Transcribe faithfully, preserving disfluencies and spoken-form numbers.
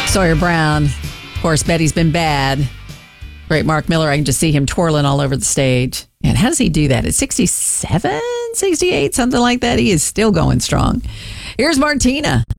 Sawyer Brown. Of course, Betty's Been Bad. Great Mark Miller. I can just see him twirling all over the stage. And how does he do that? At sixty-seven, sixty-eight, something like that? He is still going strong. Here's Martina.